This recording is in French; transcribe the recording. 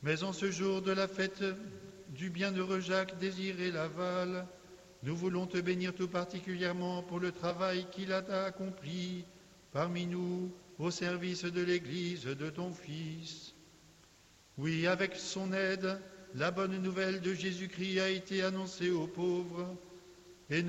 Mais en ce jour de la fête du bienheureux Jacques Désiré Laval, nous voulons te bénir tout particulièrement pour le travail qu'il a accompli parmi nous au service de l'Église de ton Fils. Oui, avec son aide, la bonne nouvelle de Jésus-Christ a été annoncée aux pauvres